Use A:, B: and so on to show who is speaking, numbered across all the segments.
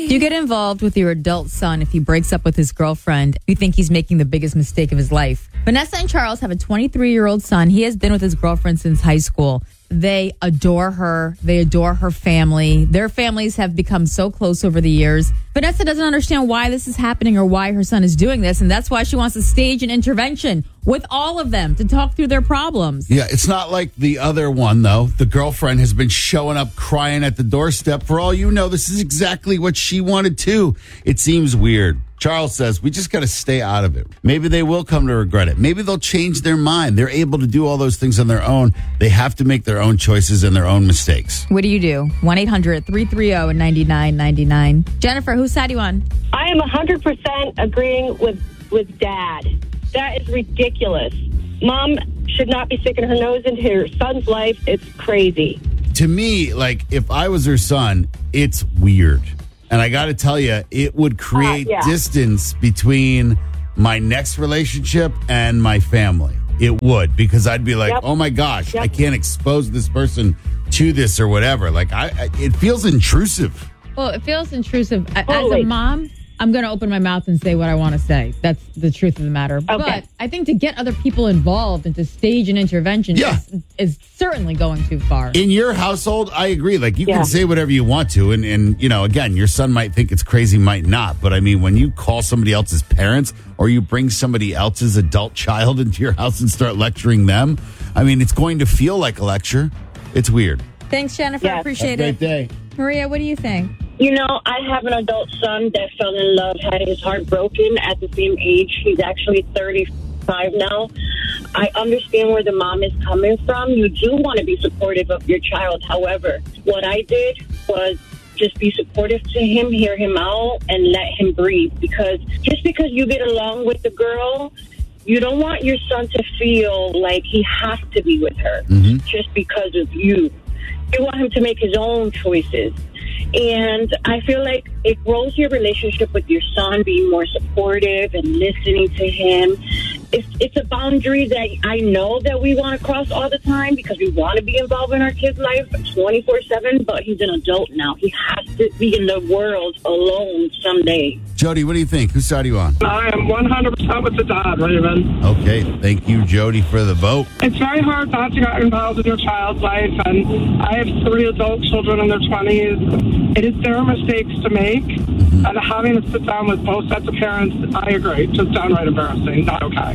A: You get involved with your adult son if he breaks up with his girlfriend. You think he's making the biggest mistake of his life. Vanessa and Charles have a 23-year-old son. He has been with his girlfriend since high school. They adore her. They adore her family. Their families have become so close over the years. Vanessa doesn't understand why this is happening or why her son is doing this. And that's why she wants to stage an intervention with all of them to talk through their problems.
B: Yeah, it's not like the other one, though. The girlfriend has been showing up crying at the doorstep. For all you know, this is exactly what she wanted too. It seems weird. Charles says, we just got to stay out of it. Maybe they will come to regret it. Maybe they'll change their mind. They're able to do all those things on their own. They have to make their own choices and their own mistakes.
A: What do you do? 1-800-330-9999. Jennifer, whose side are you on?
C: I am 100% agreeing with Dad. That is ridiculous. Mom should not be sticking her nose into her son's life. It's crazy.
B: To me, like, if I was her son, it's weird. And I got to tell you, it would create distance between my next relationship and my family. It would, because I'd be like, oh my gosh, I can't expose this person to this or whatever. Like, it feels intrusive.
A: Well, it feels intrusive. As a mom, I'm going to open my mouth and say what I want to say. That's the truth of the matter. Okay. But I think to get other people involved and to stage an intervention is certainly going too far.
B: In your household, I agree. Like, you can say whatever you want to. And, you know, again, your son might think it's crazy, might not. But, I mean, when you call somebody else's parents or you bring somebody else's adult child into your house and start lecturing them, I mean, it's going to feel like a lecture. It's weird.
A: Thanks, Jennifer. Appreciate it.
B: Great day.
A: Maria, what do you think?
C: You know, I have an adult son that fell in love, had his heart broken at the same age. He's actually 35 now. I understand where the mom is coming from. You do want to be supportive of your child. However, what I did was just be supportive to him, hear him out, and let him breathe. Because just because you get along with the girl, you don't want your son to feel like he has to be with her just because of you. You want him to make his own choices. And I feel like it grows your relationship with your son, being more supportive and listening to him. It's a boundary that I know that we want to cross all the time because we want to be involved in our kid's life 24/7, but he's an adult now. He has to be in the world alone someday.
B: Jody, what do you think? Whose side are you on?
D: I am 100% with the dad, Raven.
B: Okay, thank you, Jody, for the vote.
D: It's very hard not to get involved in your child's life, and I have 3 adult children in their 20s. It is their mistakes to make, and having to sit down with both sets of parents, I agree, just downright embarrassing, not okay.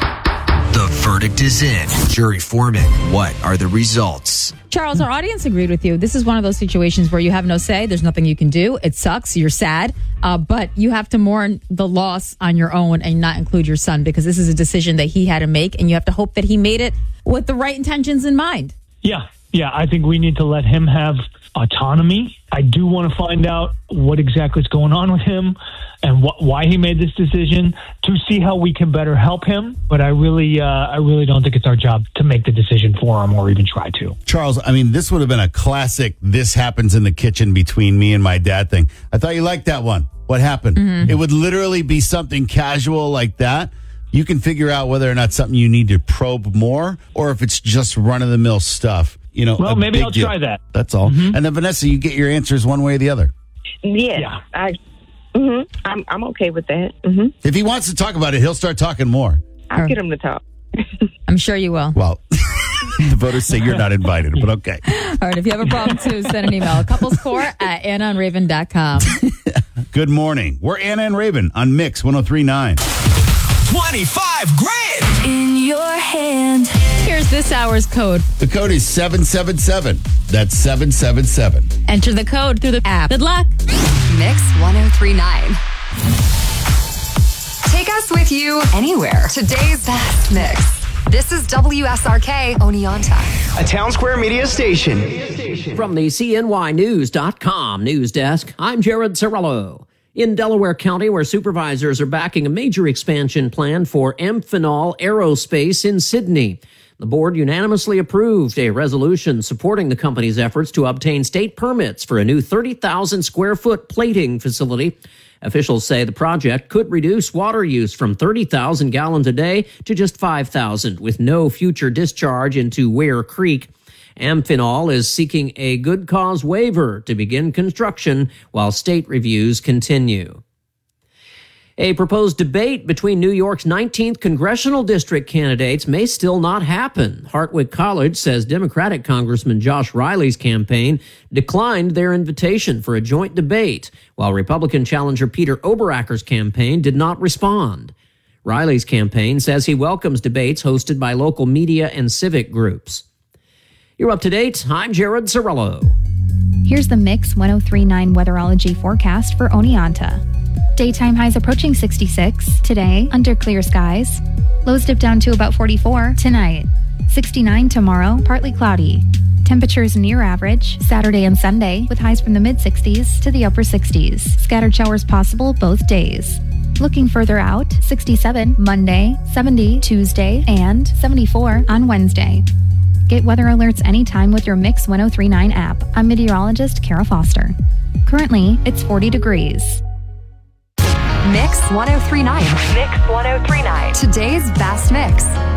E: The verdict is in. Jury foreman, what are the results?
A: Charles, our audience agreed with you. This is one of those situations where you have no say. There's nothing you can do. It sucks. You're sad. But you have to mourn the loss on your own and not include your son because this is a decision that he had to make. And you have to hope that he made it with the right intentions in mind.
F: Yeah. I think we need to let him have autonomy. I do want to find out what exactly is going on with him and why he made this decision to see how we can better help him. But I really don't think it's our job to make the decision for him or even try to.
B: Charles, I mean, this would have been a classic "this happens in the kitchen between me and my dad" thing. I thought you liked that one. What happened? It would literally be something casual like that. You can figure out whether or not something you need to probe more or if it's just run-of-the-mill stuff. You know,
F: well, maybe I'll try that.
B: That's all. And then, Vanessa, you get your answers one way or the other.
C: Yeah. I'm okay with that.
B: If he wants to talk about it, he'll start talking more.
C: I'll get him to talk.
A: I'm sure you will.
B: Well, the voters say you're not invited, but okay.
A: All right. If you have a problem, too, send an email. couplescourt@AnnaandRaven.com.
B: Good morning. We're Anna and Raven on Mix 103.9.
E: 25 grand
G: in your hand.
A: Here's this hour's code.
B: The code is 777. That's 777.
A: Enter the code through the app. Good luck.
G: Mix 103.9. Take us with you anywhere. Today's best mix. This is WSRK Oneonta,
H: a Town Square Media station.
I: From the CNYnews.com news desk, I'm Jared Cirillo. In Delaware County, where supervisors are backing a major expansion plan for Amphenol Aerospace in Sydney. The board unanimously approved a resolution supporting the company's efforts to obtain state permits for a new 30,000 square foot plating facility. Officials say the project could reduce water use from 30,000 gallons a day to just 5,000, with no future discharge into Ware Creek. Amphenol is seeking a good cause waiver to begin construction while state reviews continue. A proposed debate between New York's 19th congressional district candidates may still not happen. Hartwick College says Democratic Congressman Josh Riley's campaign declined their invitation for a joint debate, while Republican challenger Peter Oberacker's campaign did not respond. Riley's campaign says he welcomes debates hosted by local media and civic groups. You're up to date. I'm Jared Cirillo.
J: Here's the Mix 103.9 weatherology forecast for Oneonta. Daytime highs approaching 66 today under clear skies. Lows dip down to about 44 tonight. 69 tomorrow, partly cloudy. Temperatures near average Saturday and Sunday with highs from the mid-60s to the upper 60s. Scattered showers possible both days. Looking further out, 67 Monday, 70 Tuesday, and 74 on Wednesday. Get weather alerts anytime with your Mix 103.9 app. I'm meteorologist Kara Foster. Currently, it's 40 degrees.
G: Mix 103.9. Mix 103.9. Today's best mix.